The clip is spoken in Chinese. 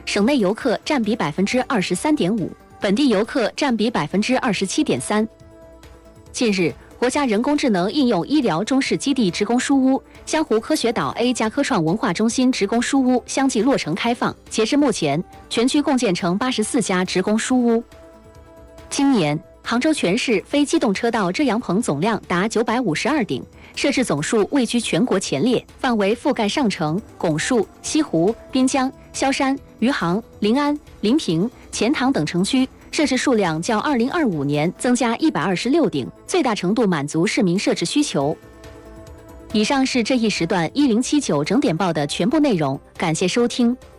省内游客占比23.5%，本地游客占比27.3%。近日，国家人工智能应用医疗中试基地职工书屋、湘湖科学岛 A 加科创文化中心职工书屋相继落成开放。截至目前，全区共建成84家职工书屋。今年，杭州全市非机动车道遮阳棚总量达952顶，设置总数位居全国前列，范围覆盖上城、拱墅、西湖、滨江、萧山、余杭、临安、临平、钱塘等城区。设置数量较2025年增加126顶，最大程度满足市民设置需求。以上是这一时段1079整点报的全部内容，感谢收听。